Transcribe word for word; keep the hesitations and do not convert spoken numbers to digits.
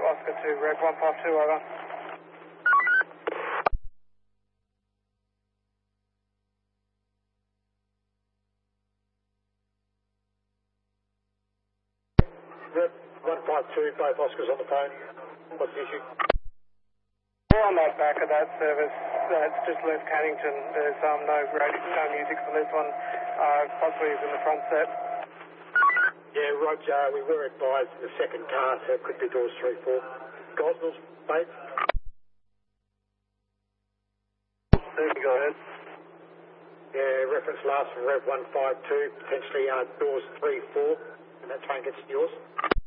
Oscar to Rev one five two, over. Rev one five two, both Oscars on the phone. What's the issue? We're on that back of that service. Uh, it's just left Cannington. There's um, no radio, no music for this one. Uh, possibly is in the front set. Yeah, Roger, we were advised the second car, so it could be doors three, four. Gosnells, mate. There you go ahead. Yeah, reference last from Rev one five two, potentially uh, doors three, four, and that train gets yours.